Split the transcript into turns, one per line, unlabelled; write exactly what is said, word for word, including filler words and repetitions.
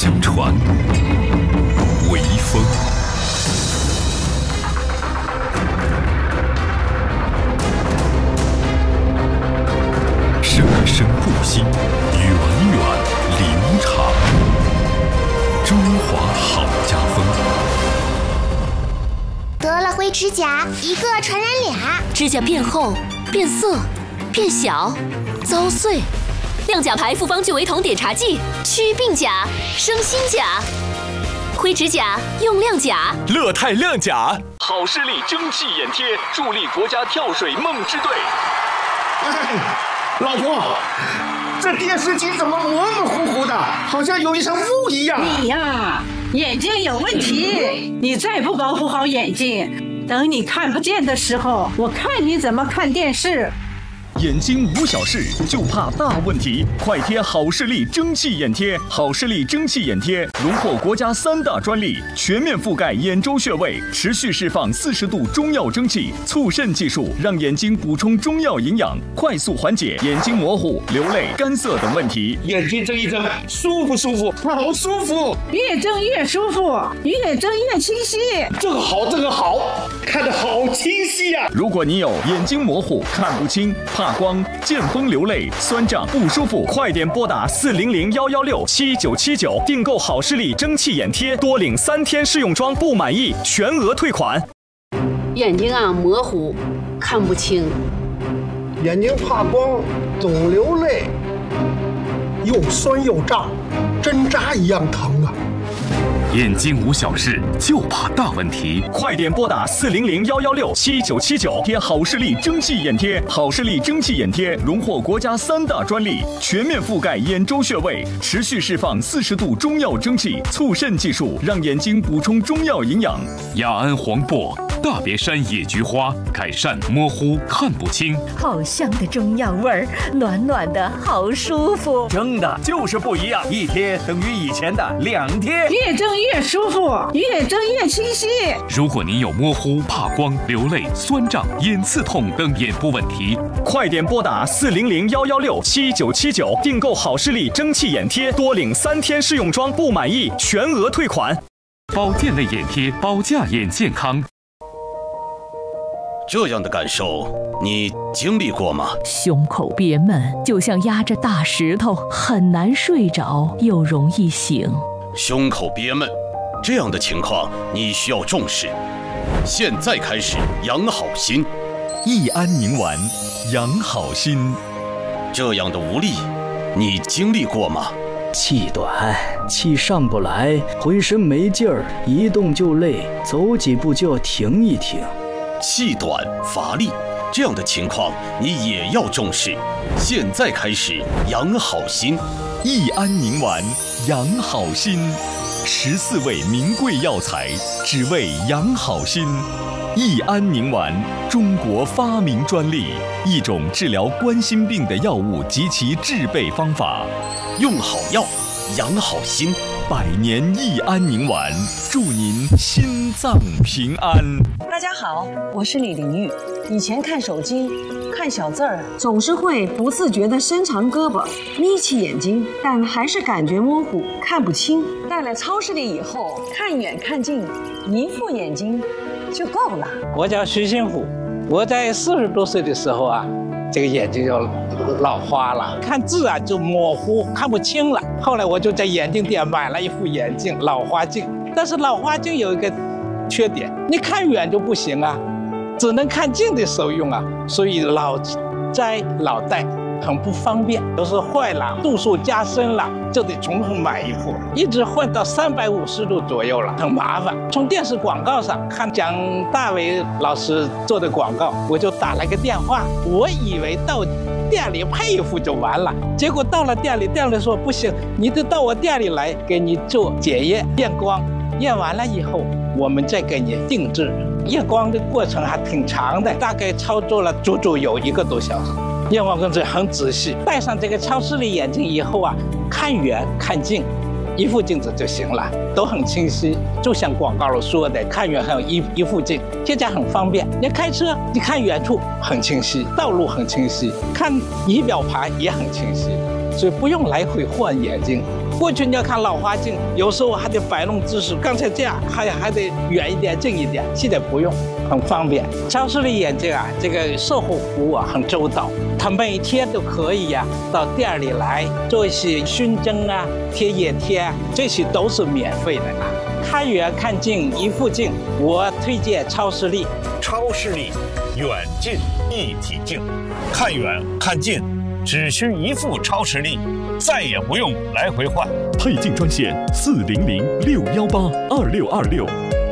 相传，微风。生生不息，源远流长。中华好家风。
得了灰指甲，一个传染俩。
指甲变厚、变色、变小、遭碎。亮甲牌复方聚维酮碘茶剂，祛病甲，生新甲。灰指甲用亮甲，
乐泰亮甲，好视力蒸汽眼贴，助力国家跳水梦之队。
哎，老婆，这电视机怎么模模糊糊的，好像有一层雾一样？
你呀，眼睛有问题，你再不保护好眼睛，等你看不见的时候，我看你怎么看电视。
眼睛无小事，就怕大问题。快贴好视力蒸汽眼贴，好视力蒸汽眼贴荣获国家三大专利，全面覆盖眼周穴位，持续释放四十度中药蒸汽，促渗技术让眼睛补充中药营养，快速缓解眼睛模糊、流泪、干涩等问题。
眼睛睁一睁，舒服舒服，好舒服，
越睁越舒服，越睁越清晰。
这个好，这个好，看得好清晰呀、啊！
如果你有眼睛模糊、看不清、怕光、见风流泪、酸胀不舒服，快点拨打四零零幺幺六七九七九订购好视力蒸汽眼贴，多领三天试用装，不满意全额退款。
眼睛啊模糊，看不清，
眼睛怕光，总流泪，又酸又胀，针扎一样疼啊！
眼睛无小事，就怕大问题。
快点拨打四零零幺幺六七九七九贴好视力蒸汽眼贴。好视力蒸汽眼贴荣获国家三大专利，全面覆盖眼周穴位，持续释放四十度中药蒸汽，促渗技术让眼睛补充中药营养。
雅安黄柏、大别山野菊花改善模糊看不清。
好香的中药味儿，暖暖的好舒服。
蒸的就是不一样，一贴等于以前的两贴。
越蒸越舒服，越睁越清晰。
如果您有模糊、怕光、流泪、酸胀、眼刺痛等眼部问题，
快点拨打四零零幺幺六七九七九订购好视力蒸汽眼贴，多领三天试用装，不满意全额退款。
保健类眼贴，保驾眼健康。
这样的感受你经历过吗？
胸口憋闷，就像压着大石头，很难睡着，又容易醒。
胸口憋闷，这样的情况你需要重视。现在开始养好心，
益安宁丸养好心。
这样的无力你经历过吗？
气短，气上不来，浑身没劲儿，一动就累，走几步就要停一停。
气短乏力，这样的情况你也要重视。现在开始养好心，
益安宁丸养好心，十四味名贵药材，只为养好心。益安宁丸，中国发明专利，一种治疗冠心病的药物及其制备方法。
用好药，养好心。
百年益安宁丸，祝您心脏平安。
大家好，我是李玲玉。以前看手机，看小字儿，总是会不自觉地伸长胳膊，眯起眼睛，但还是感觉模糊，看不清。带来超视力以后，看远看近，一副眼睛就够了。
我叫徐新虎，我在四十多岁的时候啊，这个眼睛就老花了，看字啊就模糊，看不清了。后来我就在眼镜店买了一副眼镜，老花镜。但是老花镜有一个缺点，你看远就不行啊，只能看近的时候用啊，所以老摘老戴很不方便。有时候坏了，度数加深了，就得重新买一副，一直换到三百五十度左右了，很麻烦。从电视广告上看蒋大为老师做的广告，我就打了个电话，我以为到店里配一副就完了，结果到了店里，店里说不行，你得到我店里来给你做检验验光，验完了以后我们再给你定制。验光的过程还挺长的，大概操作了足足有一个多小时。验光工作很仔细，戴上这个超视力眼镜以后啊，看远看近一副镜子就行了，都很清晰，就像广告里说的，看远还有一一副镜，现在很方便。你开车，你看远处很清晰，道路很清晰，看仪表盘也很清晰，所以不用来回换眼镜， 过去你要看老花镜，有时候还得摆弄姿势，刚才这样还还得远一点、近一点，现在不用，很方便。超视力眼镜啊，这个售后服务啊很周到，他每天都可以呀、啊、到店里来做一些熏蒸啊、贴眼贴啊，这些都是免费的啊。看远看近一副镜，我推荐超视力。
超视力，远近一体镜，看远看近，只需一副超视力，再也不用来回换。
配镜专线：四零零六幺八二六二六。